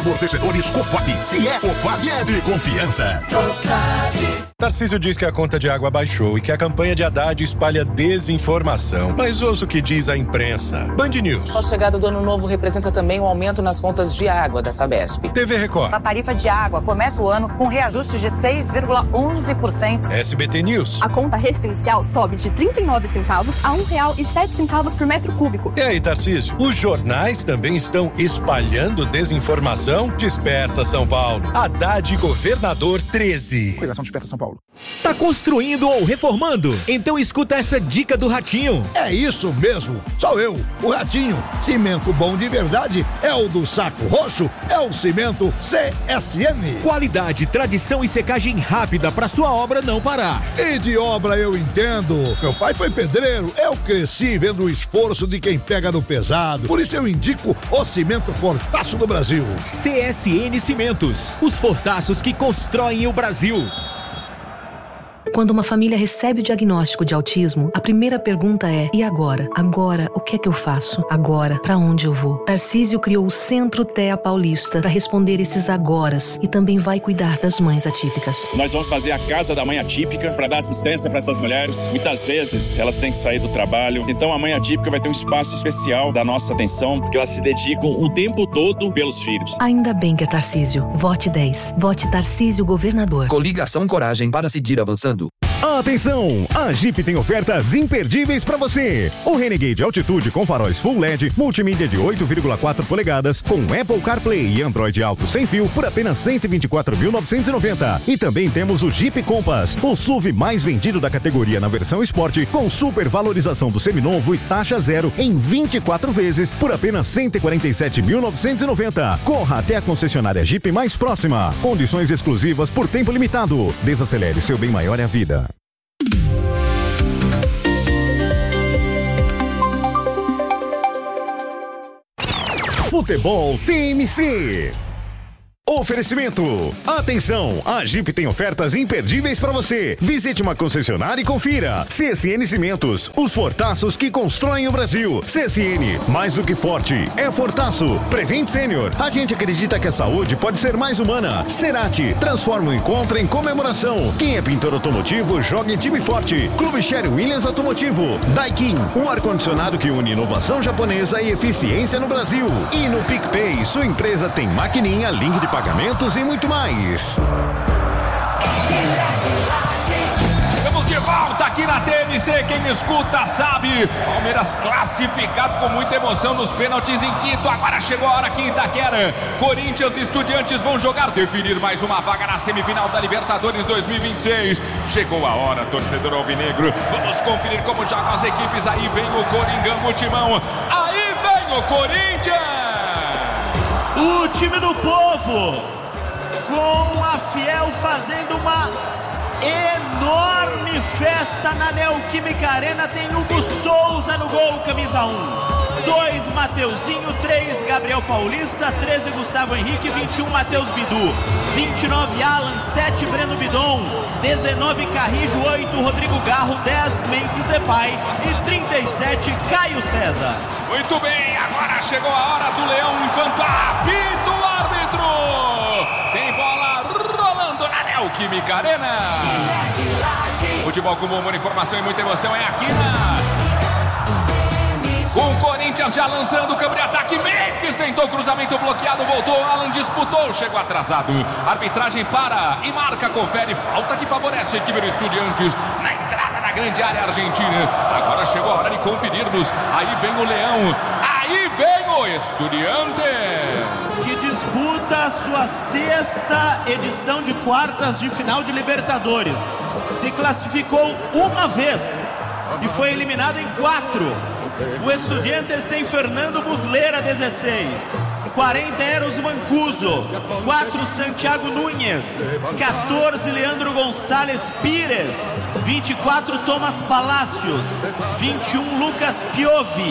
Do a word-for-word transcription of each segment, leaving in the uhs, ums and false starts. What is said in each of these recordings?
Amortecedores Cofap. Se é Cofap, é de confiança. Cofap. Tarcísio diz que a conta de água baixou e que a campanha de Haddad espalha desinformação. Mas ouça o que diz a imprensa. Band News. A chegada do ano novo representa também um aumento nas contas de água da Sabesp. T V Record. A tarifa de água começa o ano com reajuste de seis vírgula onze por cento. S B T News. A conta residencial sobe de trinta e nove centavos a um real e sete centavos por metro cúbico. E aí, Tarcísio? Os jornais também estão espalhando desinformação? Desperta São Paulo. Haddad Governador treze. Coligação Desperta São Paulo. Tá construindo ou reformando? Então escuta essa dica do Ratinho. É isso mesmo, sou eu, o Ratinho. Cimento bom de verdade é o do Saco Roxo, é o cimento C S M. Qualidade, tradição e secagem rápida pra sua obra não parar. E de obra eu entendo. Meu pai foi pedreiro, eu cresci vendo o esforço de quem pega no pesado. Por isso eu indico o cimento Fortaço do Brasil. C S N Cimentos, os fortaços que constroem o Brasil. Quando uma família recebe o diagnóstico de autismo, a primeira pergunta é: e agora? Agora, o que é que eu faço? Agora, pra onde eu vou? Tarcísio criou o Centro T E A Paulista para responder esses agoras e também vai cuidar das mães atípicas. Nós vamos fazer a Casa da Mãe Atípica para dar assistência para essas mulheres. Muitas vezes elas têm que sair do trabalho, então a Mãe Atípica vai ter um espaço especial da nossa atenção, porque elas se dedicam o tempo todo pelos filhos. Ainda bem que é Tarcísio. Vote dez. Vote Tarcísio Governador. Coligação Coragem para seguir avançando. Atenção! A Jeep tem ofertas imperdíveis para você. O Renegade Altitude com faróis Full L E D, multimídia de oito vírgula quatro polegadas, com Apple CarPlay e Android Auto sem fio por apenas cento e vinte e quatro mil novecentos e noventa. E também temos o Jeep Compass, o S U V mais vendido da categoria na versão Sport, com super valorização do seminovo e taxa zero em vinte e quatro vezes por apenas cento e quarenta e sete mil novecentos e noventa. Corra até a concessionária Jeep mais próxima. Condições exclusivas por tempo limitado. Desacelere, seu bem maior é a vida. Futebol T M C. Oferecimento. Atenção, a Jeep tem ofertas imperdíveis para você. Visite uma concessionária e confira. C S N Cimentos, os fortaços que constroem o Brasil. C S N, mais do que forte, é fortaço. Prevent Senior, a gente acredita que a saúde pode ser mais humana. Cerati, transforma o encontro em comemoração. Quem é pintor automotivo, joga em time forte. Clube Sherwin Williams Automotivo. Daikin, um ar-condicionado que une inovação japonesa e eficiência no Brasil. E no PicPay, sua empresa tem maquininha, link de pagamentos e muito mais. Estamos de volta aqui na T M C. Quem escuta sabe. Palmeiras classificado com muita emoção nos pênaltis em quinto. Agora chegou a hora aqui em Itaquera. Corinthians e Estudiantes vão jogar, definir mais uma vaga na semifinal da Libertadores dois mil e vinte e seis. Chegou a hora, torcedor alvinegro. Vamos conferir como jogam as equipes. Aí vem o Coringão, o Timão. Aí vem o Corinthians. O time do povo, com a Fiel fazendo uma enorme festa na Neoquímica Arena. Tem Hugo Souza no gol, camisa um. dois, Mateuzinho. três, Gabriel Paulista. treze, Gustavo Henrique. vinte e um, Matheus Bidu. vinte e nove, Alan. sete, Breno Bidon. dezenove, Carrijo. oito, Rodrigo Garro. dez, Memphis Depay. E trinta e sete, Caio César. Muito bem, agora chegou a hora do Leão, enquanto apita o árbitro. Tem bola rolando na Neoquímica Arena. Futebol com boa informação e muita emoção é aqui na... Com o Corinthians já lançando o campo de ataque. Memphis tentou cruzamento bloqueado, voltou. Alan disputou, chegou atrasado. Arbitragem para e marca, confere. Falta que favorece a equipe do Estudiantes na entrada da grande área argentina. Agora chegou a hora de conferirmos. Aí vem o Leão. Aí vem o Estudiantes, que disputa a sua sexta edição de quartas de final de Libertadores. Se classificou uma vez e foi eliminado em quatro. O Estudiantes tem Fernando Muslera, dezesseis. quarenta, Eros Mancuso. quatro, Santiago Núñez. quatorze, Leandro Gonçalves Pires. vinte e quatro, Thomas Palacios. vinte e um, Lucas Piovi.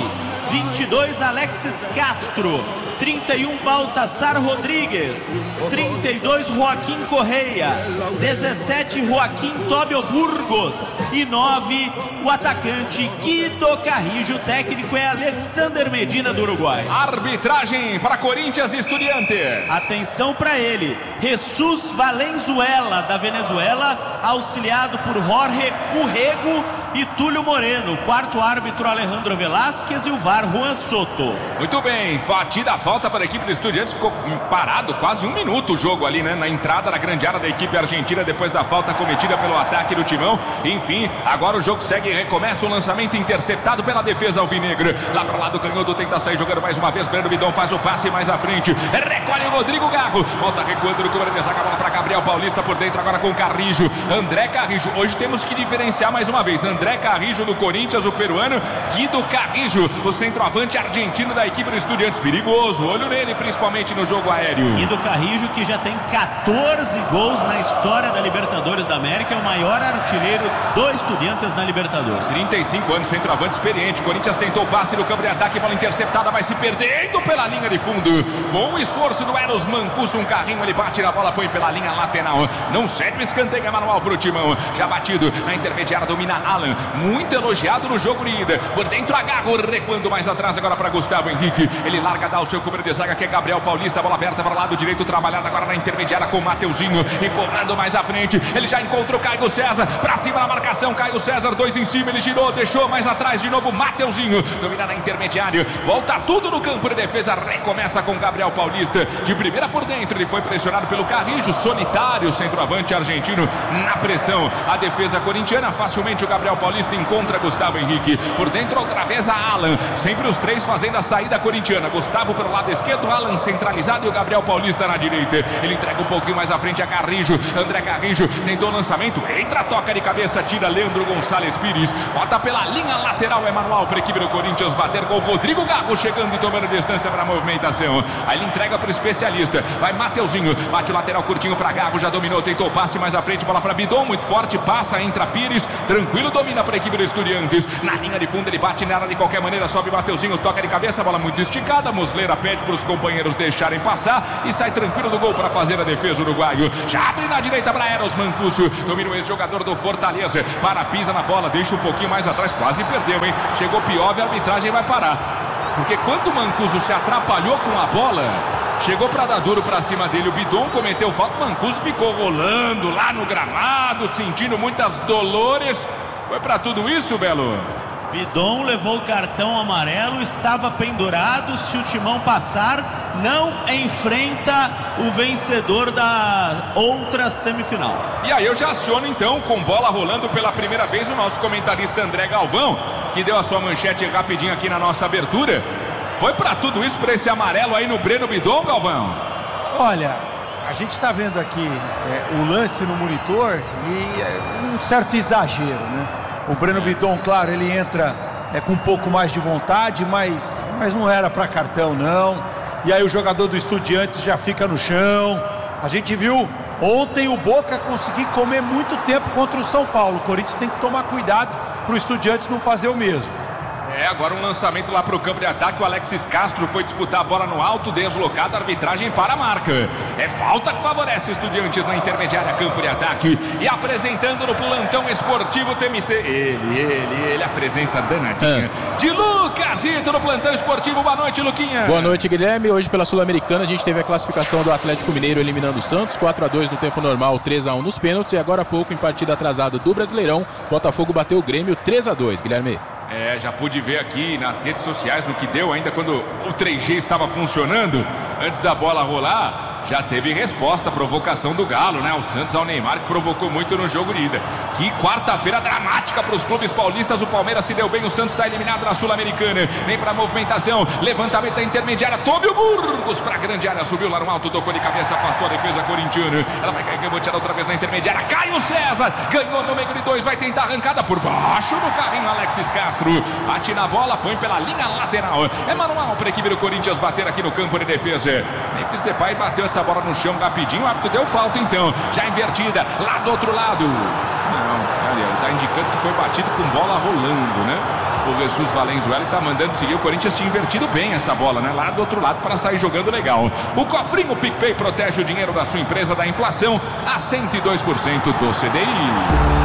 vinte e dois, Alexis Castro. trinta e um, Baltasar Rodrigues. trinta e dois, Joaquim Correia. dezessete, Joaquim Tóbio Burgos. E nove, o atacante Guido Carrijo. O técnico é Alexander Medina, do Uruguai. Arbitragem para Corinthians e Estudiantes. Atenção para ele. Jesus Valenzuela, da Venezuela, auxiliado por Jorge Urrego e Túlio Moreno. Quarto árbitro, Alejandro Velásquez, e o V A R, Juan Soto. Muito bem, batida a falta para a equipe do Estudiantes. Ficou parado quase um minuto o jogo ali, né? Na entrada da grande área da equipe argentina, depois da falta cometida pelo ataque do Timão. Enfim, agora o jogo segue e recomeça. O lançamento interceptado pela defesa alvinegra. Lá para lá do canhoto, tenta sair jogando mais uma vez. Breno Bidon faz o passe mais à frente. Recolhe o Rodrigo Gago. Volta recuando no câmara de zaga, bola para Gabriel Paulista por dentro agora com Carrijo. André Carrijo. Hoje temos que diferenciar mais uma vez. André Carrijo do Corinthians, o peruano. Guido Carrijo, o centroavante argentino da equipe do Estudiantes. Perigoso, olho nele, principalmente no jogo aéreo. Guido Carrijo, que já tem quatorze gols na história da Libertadores da América, é o maior artilheiro do Estudiantes na Libertadores. trinta e cinco anos, centroavante experiente. Corinthians tentou o passe no campo de ataque, bola interceptada, vai se perdendo pela linha de fundo. Bom esforço do Eros Mancuso, um carrinho, ele bate na bola, põe pela linha lateral. Não serve o escanteio, é manual pro Timão. Já batido na intermediária, domina Alan. Muito elogiado no jogo de ida. Por dentro, Agarro, recuando mais atrás agora para Gustavo Henrique. Ele larga, dá o seu cobrador de zaga, que é Gabriel Paulista. Bola aberta para o lado direito, trabalhada agora na intermediária com o Mateuzinho. Empurrando mais à frente. Ele já encontra o Caio César. Pra cima na marcação, Caio César, dois em cima. Ele girou, deixou mais atrás de novo. Mateuzinho domina na intermediária. Volta tudo no campo de defesa. Recomeça com Gabriel Paulista. De primeira por dentro, ele foi pressionado pelo Carrijo. Solitário, centroavante argentino na pressão. A defesa corintiana, facilmente o Gabriel Paulista encontra Gustavo Henrique. Por dentro, outra vez a Alan. Sempre os três fazendo a saída corintiana. Gustavo pelo lado esquerdo, Alan centralizado e o Gabriel Paulista na direita. Ele entrega um pouquinho mais à frente a Carrijo. André Carrijo tentou o lançamento. Entra, toca de cabeça, tira Leandro Gonçalves Pires. Bota pela linha lateral, é manual para a equipe do Corinthians bater com o Rodrigo Gago chegando e tomando distância para a movimentação. Aí ele entrega para o especialista. Vai Mateuzinho, bate o lateral curtinho para Gago, já dominou, tentou o passe mais à frente, bola para Bidon, muito forte, passa, entra Pires, tranquilo, domina para a equipe do Estudiantes. Na linha de fundo ele bate nela de qualquer maneira, sobe Mateuzinho, toca de cabeça, bola muito esticada. Mosleira pede para os companheiros deixarem passar e sai tranquilo do gol para fazer a defesa uruguaio. Já abre na direita para Eros Mancuso, domina o ex-jogador do Fortaleza, para, pisa na bola, deixa um pouquinho mais atrás, quase perdeu, hein? Chegou pior, a arbitragem vai parar, porque quando o Mancuso se atrapalhou com a bola, chegou para dar duro para cima dele, o Bidon cometeu falta, o Mancuso ficou rolando lá no gramado, sentindo muitas dolores. Foi para tudo isso, Belo? Bidon levou o cartão amarelo, estava pendurado. Se o Timão passar, não enfrenta o vencedor da outra semifinal. E aí eu já aciono então, com bola rolando pela primeira vez, o nosso comentarista André Galvão, que deu a sua manchete rapidinho aqui na nossa abertura. Foi para tudo isso, para esse amarelo aí no Breno Bidon, Galvão? Olha, a gente está vendo aqui é, o lance no monitor e é um certo exagero, né? O Breno Bidon, claro, ele entra é, com um pouco mais de vontade, mas, mas não era para cartão, não. E aí o jogador do Estudiantes já fica no chão. A gente viu ontem o Boca conseguir comer muito tempo contra o São Paulo. O Corinthians tem que tomar cuidado para o Estudiantes não fazer o mesmo. É, agora um lançamento lá para o campo de ataque. O Alexis Castro foi disputar a bola no alto, deslocado, a arbitragem para a marca. É falta que favorece Estudiantes na intermediária, campo de ataque. E apresentando no plantão esportivo T M C, ele, ele, ele, a presença danadinha ah. de Lucas Ito no plantão esportivo. Boa noite, Luquinha. Boa noite, Guilherme. Hoje pela Sul-Americana a gente teve a classificação do Atlético Mineiro eliminando o Santos, quatro a dois no tempo normal, três a um nos pênaltis. E agora há pouco, em partida atrasada do Brasileirão, Botafogo bateu o Grêmio três a dois, Guilherme. É, já pude ver aqui nas redes sociais no que deu ainda quando o três G estava funcionando, antes da bola rolar. Já teve resposta, provocação do Galo, né? O Santos ao Neymar, que provocou muito no jogo de ida. Que quarta-feira dramática para os clubes paulistas. O Palmeiras se deu bem, o Santos está eliminado na Sul-Americana. Vem para a movimentação, levantamento da intermediária. Tóbio Burgos para a grande área, subiu lá no alto, tocou de cabeça, afastou a defesa corintiana. Ela vai cair, boteada outra vez na intermediária. Caio César ganhou no meio de dois, vai tentar arrancada por baixo no carrinho. Alexis Castro bate na bola, põe pela linha lateral. É manual para a equipe do Corinthians bater aqui no campo de defesa. Memphis Depay bateu essa bola no chão rapidinho, o árbitro deu falta então, já invertida, lá do outro lado. Não, olha, ele tá indicando que foi batido com bola rolando, né? O Jesus Valenzuela está mandando seguir. O Corinthians tinha invertido bem essa bola, né? Lá do outro lado para sair jogando legal. O cofrinho PicPay protege o dinheiro da sua empresa da inflação a cento e dois por cento do C D I.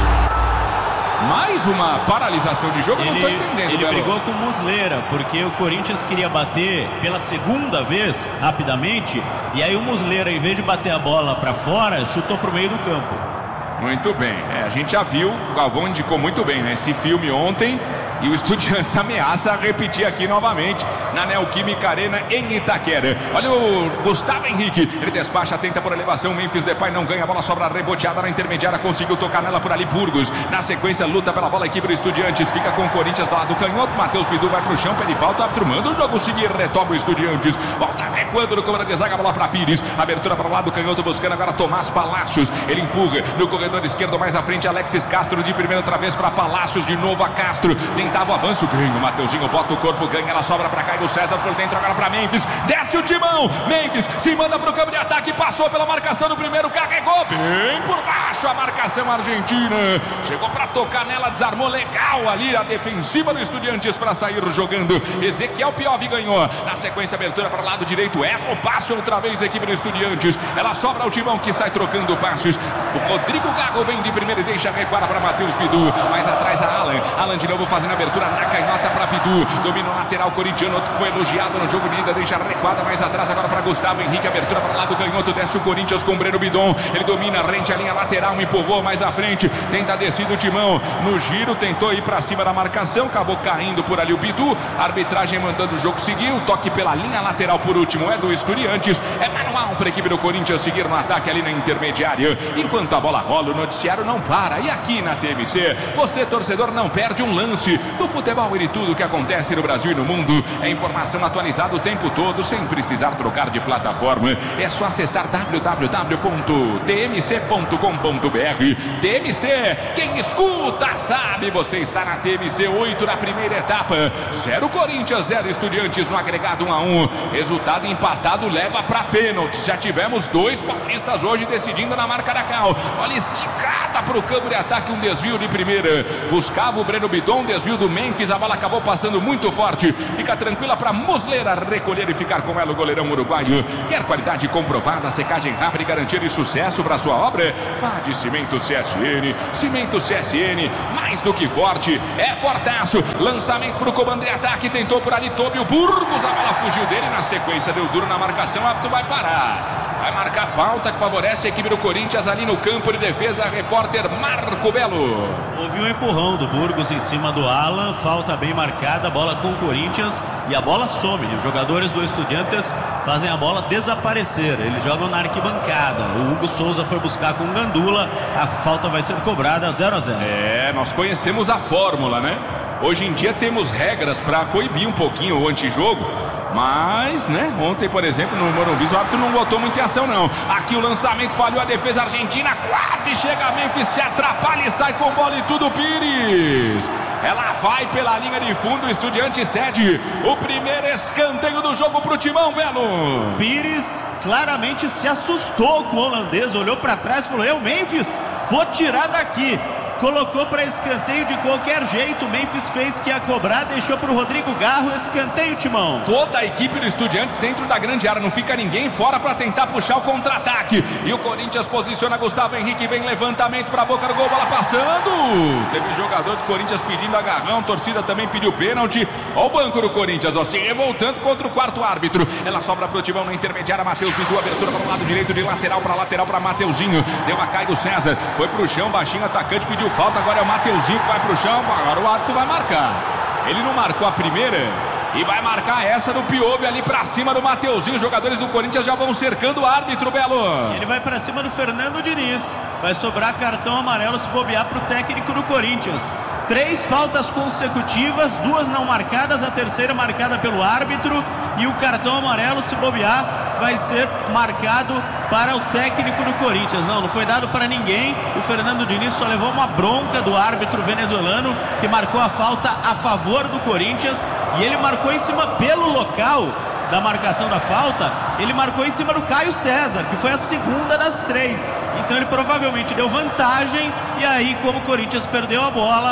Mais uma paralisação de jogo, ele, não estou entendendo. Ele Belo. brigou com o Muslera, porque o Corinthians queria bater pela segunda vez, rapidamente, e aí o Muslera, em vez de bater a bola para fora, chutou para o meio do campo. Muito bem, é, a gente já viu, o Galvão indicou muito bem, né? Esse filme ontem, e o Estudiantes ameaça repetir aqui novamente na Neoquímica Arena em Itaquera. Olha o Gustavo Henrique, ele despacha, tenta por elevação, Memphis Depay não ganha, a bola sobra reboteada na intermediária, conseguiu tocar nela por ali, Burgos, na sequência luta pela bola, a equipe do Estudiantes fica com o Corinthians do lado canhoto, Matheus Bidu vai pro chão, pede falta, árbitro manda o jogo seguir, retoma o Estudiantes, volta recuando no comando de zaga, a bola pra Pires, abertura para o lado canhoto, buscando agora Tomás Palácios, ele empurra no corredor esquerdo, mais à frente, Alexis Castro de primeira outra vez para Palácios, de novo a Castro, tentava o avanço, ganha o Mateuzinho, bota o corpo, ganha, ela sobra para Caio César por dentro, agora para Memphis, desce o timão, Memphis se manda pro campo de ataque, passou pela marcação do primeiro, carregou bem por baixo a marcação argentina, chegou para tocar nela, desarmou legal ali a defensiva do Estudiantes para sair jogando, Ezequiel Piovi ganhou, na sequência abertura para o lado direito, erra o passe outra vez a equipe do Estudiantes, ela sobra ao timão que sai trocando passes, o Rodrigo Gago vem de primeira e deixa recuar para Matheus Bidu, mais atrás a Alan, Alan de novo fazendo abertura na canhota para Bidu, domina o lateral corintiano, outro que foi elogiado no jogo de ida, deixa recuada mais atrás agora para Gustavo Henrique, abertura para o lado canhoto, desce o Corinthians com o Breno Bidon, ele domina, rente a linha lateral, empurrou mais à frente, tenta descer do timão, no giro, tentou ir para cima da marcação, acabou caindo por ali o Bidu, arbitragem mandando o jogo seguir, o toque pela linha lateral por último é do Estudiantes, é manual para a equipe do Corinthians seguir no ataque ali na intermediária, enquanto a bola rola, o noticiário não para, e aqui na T M C, você torcedor não perde um lance do futebol e tudo que acontece no Brasil e no mundo, é informação atualizada o tempo todo, sem precisar trocar de plataforma, é só acessar w w w ponto t m c ponto com ponto b r. T M C, quem escuta sabe, você está na T M C oito na primeira etapa, zero Corinthians, zero Estudiantes no agregado um a um, resultado empatado leva para pênaltis, já tivemos dois paulistas hoje decidindo na marca da Cal, olha esticada para o campo de ataque, um desvio de primeira, buscava o Breno Bidon, desvio do Memphis, a bola acabou passando muito forte, fica tranquila para Muslera recolher e ficar com ela o goleirão uruguaio, quer qualidade comprovada, secagem rápida e garantia de sucesso para sua obra, vá de Cimento C S N, Cimento C S N, mais do que forte, é fortaço, lançamento para o comando de ataque, tentou por ali Tobio Burgos, a bola fugiu dele, na sequência deu duro na marcação, o árbitro vai parar, vai marcar falta que favorece a equipe do Corinthians ali no campo de defesa, repórter Marco Belo. Houve um empurrão do Burgos em cima do Alan, falta bem marcada, bola com o Corinthians e a bola some, os jogadores do Estudiantes fazem a bola desaparecer, eles jogam na arquibancada, o Hugo Souza foi buscar com o Gandula, a falta vai ser cobrada zero a zero. É, nós conhecemos a fórmula, né? Hoje em dia temos regras para coibir um pouquinho o antijogo, mas, né, ontem, por exemplo, no Morumbi, o árbitro não botou muita ação, não. Aqui o lançamento falhou, a defesa argentina quase chega a Memphis, se atrapalha e sai com bola e tudo, Pires. Ela vai pela linha de fundo, o Estudiante cede o primeiro escanteio do jogo pro Timão, Belo. Pires claramente se assustou com o holandês, olhou para trás e falou, eu, Memphis, vou tirar daqui. Colocou para escanteio de qualquer jeito, Memphis fez que ia cobrar, deixou para o Rodrigo Garro, escanteio, Timão. Toda a equipe do Estudiantes dentro da grande área, não fica ninguém fora para tentar puxar o contra-ataque. E o Corinthians posiciona Gustavo Henrique, vem levantamento para a boca do gol, bola passando. Teve jogador do Corinthians pedindo agarrão, torcida também pediu pênalti. Olha o banco do Corinthians, ó, se revoltando contra o quarto árbitro. Ela sobra pro Timão na intermediária, Matheus Bidu, abertura para o lado direito, de lateral para lateral para Mateuzinho. Deu a Caio César, foi pro chão, baixinho, atacante, pediu falta, agora é o Mateuzinho que vai pro chão, agora o árbitro vai marcar. Ele não marcou a primeira e vai marcar essa do Piove ali pra cima do Mateuzinho. Os jogadores do Corinthians já vão cercando o árbitro, Belo. Ele vai pra cima do Fernando Diniz. Vai sobrar cartão amarelo se bobear pro técnico do Corinthians. Três faltas consecutivas, duas não marcadas, a terceira marcada pelo árbitro. E o cartão amarelo, se bobear, vai ser marcado para o técnico do Corinthians. Não, não foi dado para ninguém. O Fernando Diniz só levou uma bronca do árbitro venezuelano, que marcou a falta a favor do Corinthians. E ele marcou em cima, pelo local da marcação da falta, ele marcou em cima do Caio César, que foi a segunda das três. Então ele provavelmente deu vantagem. E aí, como o Corinthians perdeu a bola,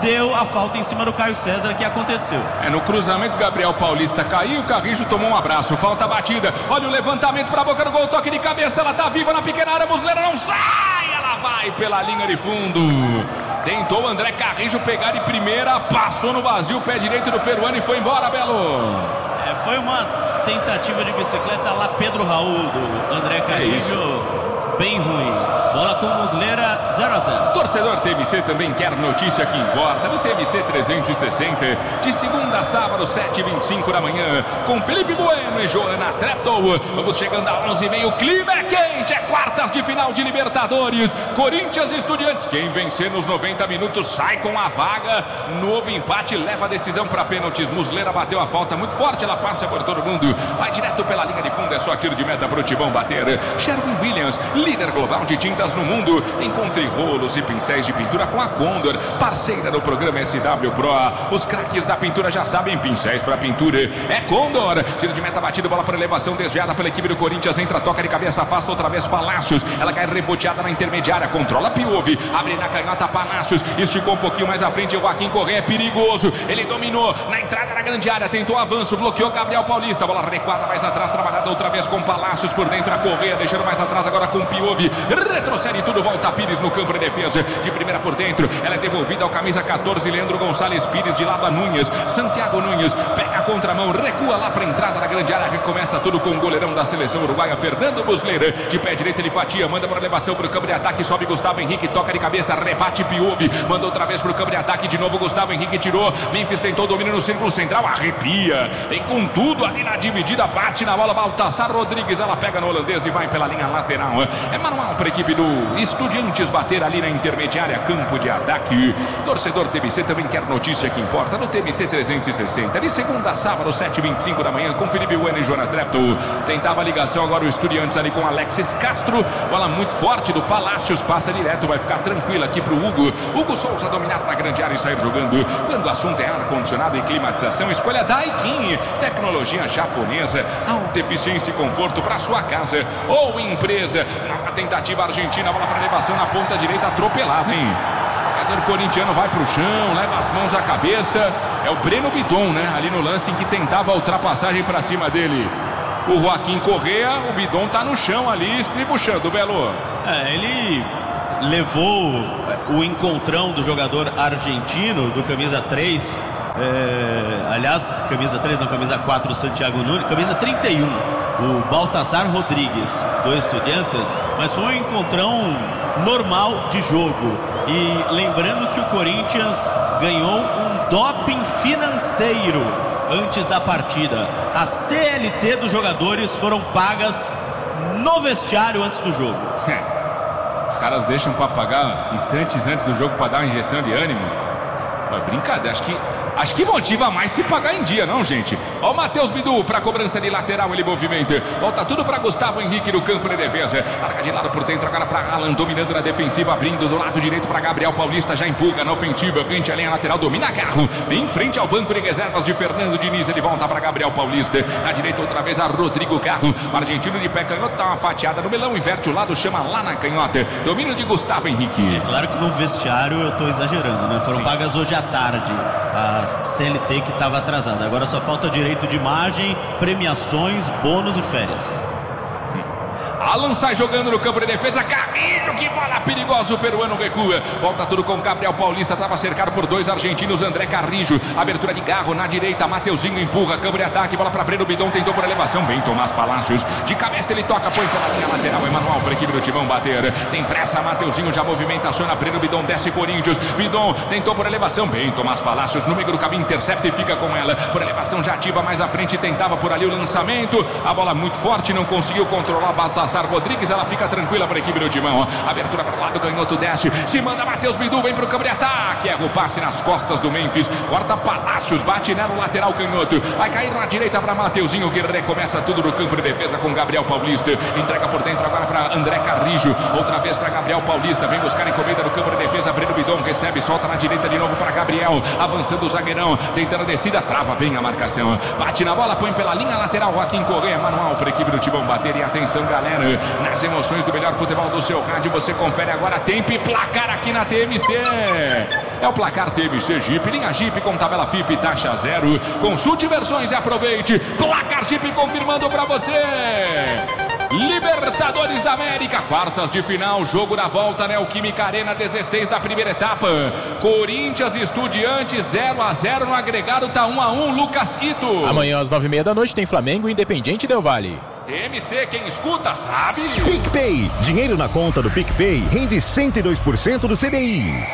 deu a falta em cima do Caio César, que aconteceu. É, no cruzamento, Gabriel Paulista caiu, o Carrijo tomou um abraço, falta batida, olha o levantamento para a boca do gol, toque de cabeça, ela tá viva na pequena área, Muslera não sai, ela vai pela linha de fundo. Tentou o André Carrijo pegar de primeira, passou no vazio, pé direito do peruano e foi embora, Belo. É, foi uma tentativa de bicicleta lá Pedro Raul do André Carrijo, é bem ruim. Bola com Muslera, zero a zero. Torcedor T M C também quer notícia que importa. No T M C trezentos e sessenta, de segunda a sábado, sete e vinte e cinco da manhã, com Felipe Bueno e Joana Treptow. Vamos chegando a onze e meia, o clima é quente, é quartas de final de Libertadores. Corinthians e Estudiantes, quem vencer nos noventa minutos sai com a vaga. Novo empate, leva a decisão para pênaltis. Muslera bateu a falta muito forte, ela passa por todo mundo, vai direto pela linha de fundo, é só tiro de meta para o Timão bater. Sherwin Williams, líder global de tintas no mundo. Encontre rolos e pincéis de pintura com a Condor, parceira do programa S W Pro. Os craques da pintura já sabem, pincéis para pintura é Condor. Tiro de meta batido, bola para elevação, desviada pela equipe do Corinthians, entra, toca de cabeça, afasta outra vez Palácios, ela cai reboteada na intermediária, controla Piove, abre na canhota Palácios, esticou um pouquinho mais à frente, o Joaquim Correa é perigoso, ele dominou na entrada da grande área, tentou avanço, bloqueou Gabriel Paulista, bola recuada mais atrás, trabalhada outra vez com Palácios por dentro, a Correa deixando mais atrás agora com Piove, retrocede tudo, volta Pires no campo de defesa, de primeira por dentro, ela é devolvida ao camisa catorze, Leandro Gonçalves Pires, de lado a Núñez, Santiago Núñez, pega a contramão, recua lá para a entrada da grande área, recomeça tudo com o goleirão da seleção uruguaia, Fernando Muslera, de pé direito ele fatia, manda para elevação para o campo de ataque, sobe Gustavo Henrique, toca de cabeça, rebate Piove, manda outra vez para o campo de ataque, de novo Gustavo Henrique tirou, Memphis tentou domínio no círculo central, arrepia, vem com tudo ali na dividida, bate na bola, Baltassar Rodrigues, ela pega no holandês e vai pela linha lateral, é manual para a equipe do Estudiantes bater ali na intermediária, campo de ataque. Torcedor T M C também quer notícia que importa no T M C trezentos e sessenta, de segunda a sábado, sete e vinte e cinco da manhã, com Felipe Bueno e Joana Treptow. Tentava a ligação agora o Estudiantes ali com Alexis Castro, bola muito forte do Palácios, passa direto, vai ficar tranquilo aqui pro Hugo. Hugo Souza dominar na grande área e sair jogando. Quando o assunto é ar-condicionado e climatização, escolha Daikin, tecnologia japonesa, alta eficiência e conforto para sua casa ou empresa. Na tentativa argentina, bola para elevação na ponta direita, atropelado, hein? O jogador corintiano vai pro chão, leva as mãos à cabeça. É o Breno Bidon, né? Ali no lance em que tentava a ultrapassagem para cima dele o Joaquim Correa, o Bidon tá no chão ali, estribuchando, Belo. É, ele levou o encontrão do jogador argentino, do camisa três, é, aliás, camisa três, não, camisa quatro, Santiago Núñez, camisa trinta e um, o Baltassar Rodrigues, do Estudiantes, mas foi um encontrão normal de jogo. E lembrando que o Corinthians ganhou um doping financeiro antes da partida. A C L T dos jogadores foram pagas no vestiário antes do jogo. Os caras deixam para pagar instantes antes do jogo para dar uma injeção de ânimo. É brincadeira, acho que Acho que motiva mais se pagar em dia, não, gente? Ó o Matheus Bidu para cobrança de lateral, ele movimenta. Volta tudo para Gustavo Henrique no campo de defesa. Larga de lado por dentro agora para Alan, dominando na defensiva, abrindo do lado direito para Gabriel Paulista, já empurra na ofensiva, frente à linha lateral, domina Garro, em frente ao banco de reservas de Fernando Diniz, ele volta para Gabriel Paulista. Na direita outra vez a Rodrigo Garro, o argentino de pé canhoto, dá uma fatiada no melão, inverte o lado, chama lá na canhota. Domínio de Gustavo Henrique. É claro que no vestiário eu tô exagerando, né? Foram Sim. pagas hoje à tarde. A C L T que estava atrasada. Agora só falta direito de imagem, premiações, bônus e férias. Alan sai jogando no campo de defesa, Carrijo, que bola perigosa, o peruano recua, volta tudo com Gabriel Paulista, estava cercado por dois argentinos, André Carrijo, abertura de Garro na direita, Mateuzinho empurra, campo de ataque, bola para Breno Bidon, tentou por elevação, bem Tomás Palácios, de cabeça ele toca, põe pela linha lateral, Emanuel para a equipe do Timão bater, tem pressa, Mateuzinho já movimenta, aciona Breno Bidon, desce Corinthians, Bidon tentou por elevação, bem Tomás Palácios, no meio do caminho, intercepta e fica com ela, por elevação já ativa mais à frente, tentava por ali o lançamento, a bola muito forte, não conseguiu controlar, Baltassar Rodrigues, ela fica tranquila para a equipe do Timão. Abertura para o lado, canhoto desce, se manda Matheus Bidu, vem para o campo de ataque, erra o passe nas costas do Memphis, corta Palácios, bate nela o lateral canhoto, vai cair na direita para Mateuzinho, que recomeça tudo no campo de defesa com Gabriel Paulista, entrega por dentro agora para André Carrijo, outra vez para Gabriel Paulista, vem buscar encomenda no campo de defesa, Breno Bidon recebe, solta na direita de novo para Gabriel, avançando o zagueirão, tentando a descida, trava bem a marcação, bate na bola, põe pela linha lateral, Joaquim Correa, manual para a equipe do Timão bater, e atenção galera, Nas emoções do melhor futebol do seu rádio, você confere agora tempo e placar aqui na T M C. É o placar T M C Jeep, linha Jeep com tabela F I P e taxa zero. Consulte versões e aproveite. Placar Jeep confirmando pra você. Libertadores da América, quartas de final, jogo da volta, Neoquímica Arena, dezesseis da primeira etapa. Corinthians e Estudiantes, zero a zero no agregado, tá um a um, Lucas Ito. Amanhã às nove e meia da noite tem Flamengo e Independiente Del Valle. T M C, quem escuta sabe. PicPay, dinheiro na conta do PicPay rende cento e dois por cento do C D I.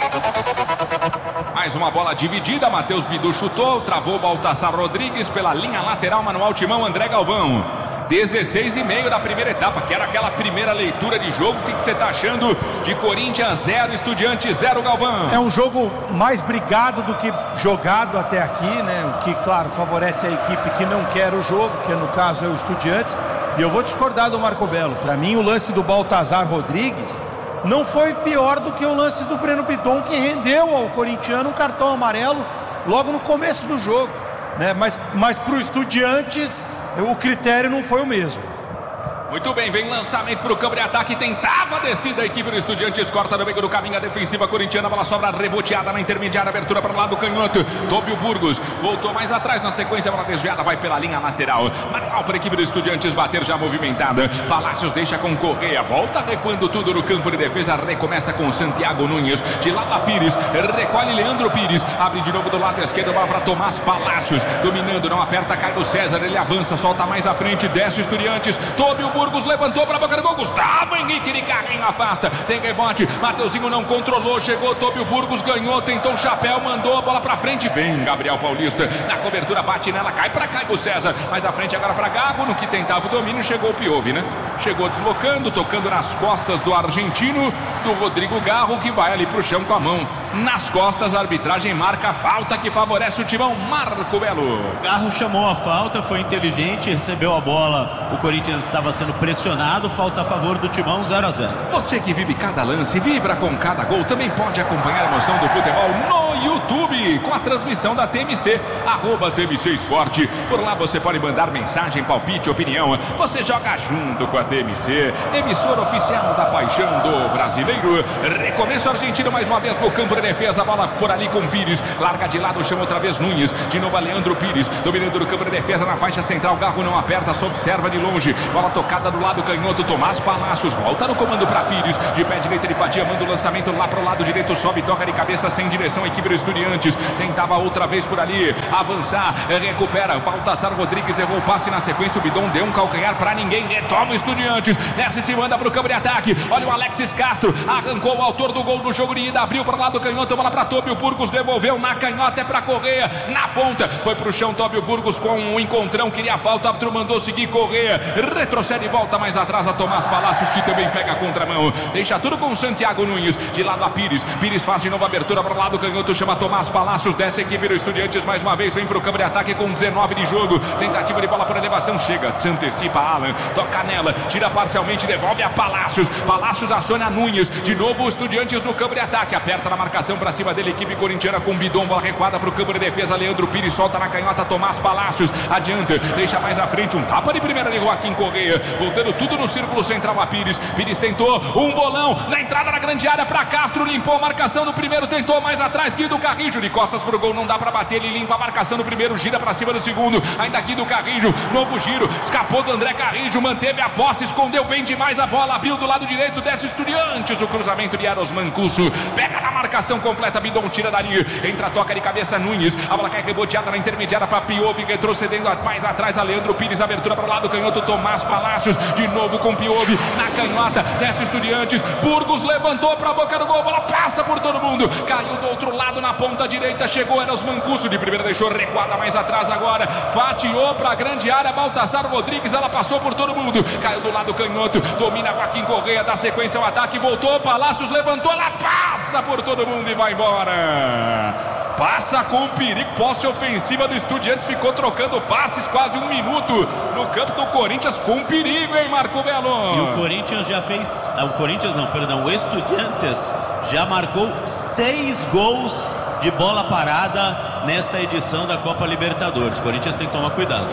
Mais uma bola dividida, Matheus Bidu chutou, travou Baltassar Rodrigues pela linha lateral, manual timão André Galvão. dezesseis e meio da primeira etapa, que era aquela primeira leitura de jogo. O que você está achando de Corinthians zero, Estudiantes zero, Galvão? É um jogo mais brigado do que jogado até aqui, né? O que, claro, favorece a equipe que não quer o jogo, que no caso é o Estudiantes. E eu vou discordar do Marco Belo. Para mim, o lance do Baltazar Rodrigues não foi pior do que o lance do Breno Bidon, que rendeu ao corintiano um cartão amarelo logo no começo do jogo, né? Mas, mas para o Estudiantes, o critério não foi o mesmo. Muito bem, vem lançamento para o campo de ataque, tentava a descida, a equipe do Estudiantes corta no meio do caminho, a defensiva corintiana, bola sobra reboteada na intermediária, abertura para o lado canhoto, Tóbio Burgos, voltou mais atrás na sequência, bola desviada, vai pela linha lateral, manual para a equipe do Estudiantes bater já movimentada, Palácios deixa com Correia, volta recuando tudo no campo de defesa, recomeça com Santiago Nunes, de lado a Pires, recolhe Leandro Pires, abre de novo do lado esquerdo, bola para Tomás Palácios, dominando, não aperta, cai do César, ele avança, solta mais à frente, desce o Estudiantes, Tóbio Burgos levantou para a boca do gol, Gustavo Henrique de carrinho afasta, tem rebote, Mateuzinho não controlou, chegou Tóbio Burgos, ganhou, tentou o chapéu, mandou a bola para frente, vem Gabriel Paulista, na cobertura bate nela, cai para Caio César, mais à frente agora para Gago, no que tentava o domínio, chegou o Piove, né? Chegou deslocando, tocando nas costas do argentino, do Rodrigo Garro, que vai ali pro chão com a mão nas costas, a arbitragem marca a falta que favorece o timão, Marco Belo. Garro chamou a falta, foi inteligente, recebeu a bola, o Corinthians estava sendo pressionado, falta a favor do timão, zero a zero. Você que vive cada lance, vibra com cada gol, também pode acompanhar a emoção do futebol no YouTube, com a transmissão da T M C, arroba T M C Esporte, por lá você pode mandar mensagem, palpite, opinião, você joga junto com a T M C, emissora oficial da paixão do brasileiro. Recomeço argentino mais uma vez no campo de defesa, bola por ali com Pires, larga de lado, chama outra vez Nunes, de novo a Leandro Pires, dominando no campo de defesa na faixa central, Garro não aperta, só observa de longe, bola tocada do lado canhoto, Tomás Palácios, volta no comando para Pires, de pé direito ele fatia, manda o lançamento lá pro lado direito, sobe, toca de cabeça sem direção, a equipe do Estudiantes, tentava outra vez por ali, avançar, recupera, Baltassar Rodrigues errou o passe na sequência, o Bidon deu um calcanhar para ninguém, retoma o Estudiantes, desce e se manda pro campo de ataque, olha o Alexis Castro, arrancou o autor do gol do jogo de ida, abriu para o lado canhoto, bola para Tóbio Burgos, devolveu na canhota, é para Correia, na ponta, foi pro chão Tóbio Burgos com um encontrão, queria falta, o árbitro mandou seguir Correia, retrocede e volta mais atrás a Tomás Palácios, que também pega a contramão, deixa tudo com Santiago Nunes, de lado a Pires, Pires faz de novo a abertura para o lado canhoto, chama Tomás Palácios, desce a equipe do Estudiantes mais uma vez, vem pro campo de ataque com dezenove de jogo, tentativa de bola por elevação, chega, se antecipa Alan, toca nela, tira parcialmente, devolve a Palácios, Palácios aciona Nunes, de novo o Estudiantes no campo de ataque, aperta na marcação para cima dele, equipe corintiana com Bidon, bola recuada pro campo de defesa, Leandro Pires solta na canhota, Tomás Palácios, adianta, deixa mais à frente, um tapa de primeira de Joaquim Correia, voltando tudo no círculo central a Pires, Pires tentou um bolão, na entrada da grande área para Castro, limpou a marcação do primeiro, tentou mais atrás, Guido Carrijo, de costas pro gol, não dá para bater, ele limpa a marcação do primeiro, gira para cima do segundo, ainda Guido Carrijo, novo giro, escapou do André Carrijo, manteve a posse, escondeu bem demais a bola, abriu do lado direito, desce Estudiantes, o cruzamento de Eros Mancuso, pega na marcação completa, Bidon tira dali, entra, toca de cabeça Nunes, a bola cai reboteada na intermediária para Piove, retrocedendo mais atrás a Leandro Pires, abertura para o lado canhoto, Tomás Palácios, de novo com Piove, na canhota, desce Estudiantes, Burgos levantou para a boca do gol, a bola passa por todo mundo, caiu do outro lado na ponta direita, chegou Eros Mancuso, de primeira deixou recuada mais atrás agora, fatiou para a grande área, Baltassar Rodrigues, ela passou por todo mundo, caiu do lado canhoto, domina Joaquim Correia, dá sequência ao ataque, voltou, Palácios levantou, ela passa por todo mundo e vai embora. Passa com perigo, posse ofensiva do Estudiantes, ficou trocando passes quase um minuto no campo do Corinthians com perigo, hein, Marco Belo? E o Corinthians já fez, o Corinthians não, perdão, o Estudiantes já marcou seis gols de bola parada nesta edição da Copa Libertadores. O Corinthians tem que tomar cuidado.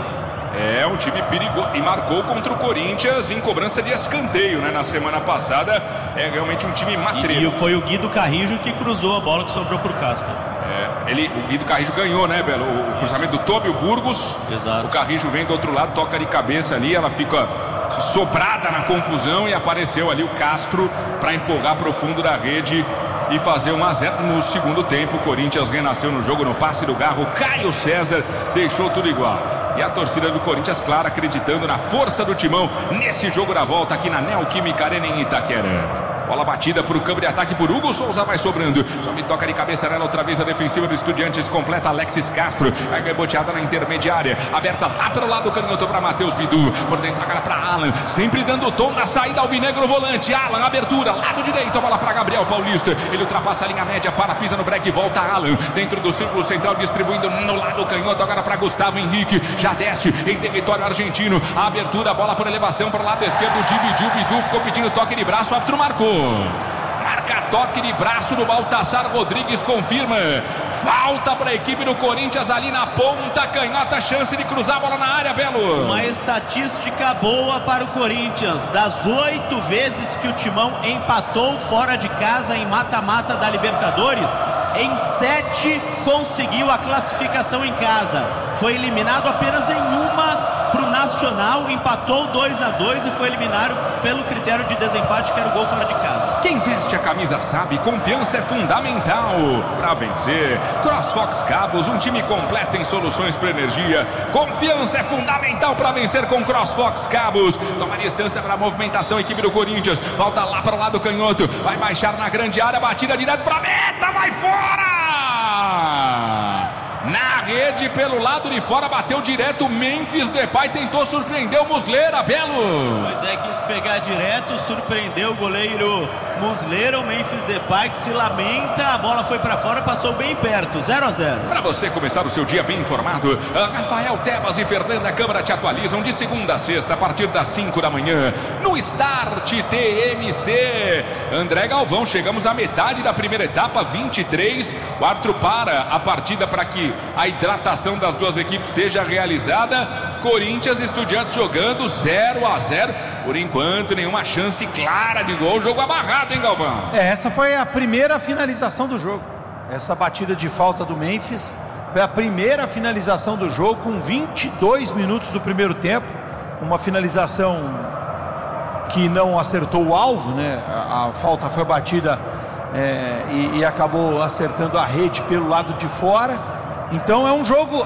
É um time perigoso e marcou contra o Corinthians em cobrança de escanteio, né? Na semana passada. É realmente um time matreiro. E foi o Guido Carrijo que cruzou a bola que sobrou pro Castro. É, ele, o Guido Carrijo ganhou, né, Belo? O cruzamento do Tóbio Burgos. Exato. O Carrijo vem do outro lado, toca de cabeça ali, ela fica sobrada na confusão e apareceu ali o Castro para empurrar pro fundo da rede e fazer um a zero no segundo tempo. O Corinthians renasceu no jogo no passe do Garro. Caio César deixou tudo igual. E a torcida do Corinthians, claro, acreditando na força do Timão nesse jogo da volta aqui na Neoquímica Arena em Itaquera. Bola batida para o campo de ataque por Hugo Souza, vai sobrando. Só me toca de cabeça nela, outra vez a defensiva do Estudiantes, completa Alexis Castro. Vai reboteada na intermediária, aberta lá pelo lado canhoto para Matheus Bidu. Por dentro agora para Alan, sempre dando tom na saída alvinegro volante. Alan, abertura, lado direito, a bola para Gabriel Paulista. Ele ultrapassa a linha média, para, pisa no break, volta Alan. Dentro do círculo central, distribuindo no lado canhoto agora para Gustavo Henrique. Já desce em território argentino. A abertura, bola por elevação para o lado esquerdo, dividiu. Bidu ficou pedindo toque de braço, o árbitro marcou. Marca toque de braço do Baltazar Rodrigues, confirma. Falta para a equipe do Corinthians ali na ponta canhota, chance de cruzar a bola na área, Belo. Uma estatística boa para o Corinthians. Das oito vezes que o Timão empatou fora de casa em mata-mata da Libertadores, em sete conseguiu a classificação em casa. Foi eliminado apenas em uma para o Nacional, empatou dois a dois e foi eliminado pelo critério de desempate, que era o gol fora de casa. Quem veste a camisa sabe, confiança é fundamental para vencer. CrossFox Cabos, um time completo em soluções para energia. Confiança é fundamental para vencer com CrossFox Cabos. Toma distância para a movimentação, a equipe do Corinthians. Volta lá para o lado canhoto, vai baixar na grande área, batida direto para a meta, vai fora! Na rede, pelo lado de fora, bateu direto. Memphis Depay tentou surpreender o Muslera, Belo. Pois é, quis pegar direto, surpreendeu o goleiro Muslera. O Memphis Depay que se lamenta, a bola foi pra fora, passou bem perto, zero a zero. Para você começar o seu dia bem informado, Rafael Tebas e Fernanda Câmara te atualizam de segunda a sexta, a partir das cinco da manhã, no Start T M C. André Galvão, chegamos à metade da primeira etapa, vinte e três. O árbitro para a partida para que a hidratação das duas equipes seja realizada. Corinthians e Estudiantes jogando zero a zero. Por enquanto, nenhuma chance clara de gol. Jogo amarrado, hein, Galvão? É, essa foi a primeira finalização do jogo. Essa batida de falta do Memphis foi a primeira finalização do jogo, com vinte e dois minutos do primeiro tempo. Uma finalização que não acertou o alvo, né? A, a falta foi batida é, e, e acabou acertando a rede pelo lado de fora. Então é um jogo